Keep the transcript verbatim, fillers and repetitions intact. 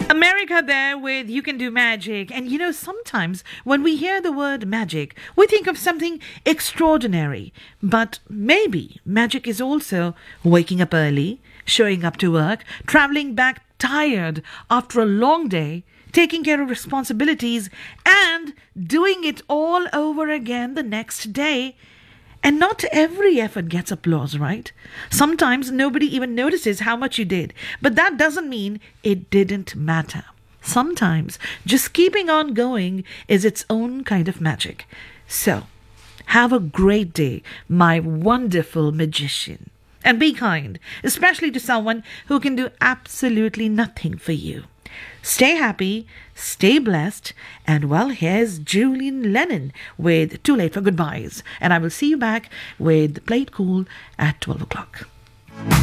America there with You Can Do Magic. And you know, sometimes when we hear the word magic, we think of something extraordinary. But maybe magic is also waking up early, showing up to work, traveling back tired after a long day, taking care of responsibilities, and doing it all over again the next day. And not every effort gets applause, right? Sometimes nobody even notices how much you did, but that doesn't mean it didn't matter. Sometimes just keeping on going is its own kind of magic. So, have a great day, my wonderful magician. And be kind, especially to someone who can do absolutely nothing for you. Stay happy, stay blessed, and well, here's Julian Lennon with Too Late for Goodbyes. And I will see you back with Play It Cool at twelve o'clock.